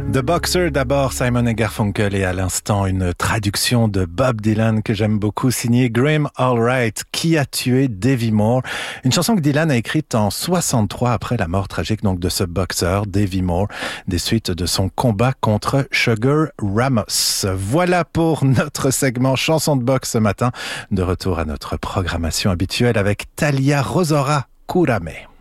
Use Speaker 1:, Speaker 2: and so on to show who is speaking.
Speaker 1: The Boxer d'abord, Simon & Garfunkel, et à l'instant une traduction de Bob Dylan que j'aime beaucoup, signée Graham Allwright, Qui a tué Davy Moore, une chanson que Dylan a écrite en 63 après la mort tragique donc de ce boxeur Davy Moore, des suites de son combat contre Sugar Ramos. Voilà pour notre segment chanson de boxe ce matin. De retour à notre programmation habituelle avec Talia Rosora Kurame.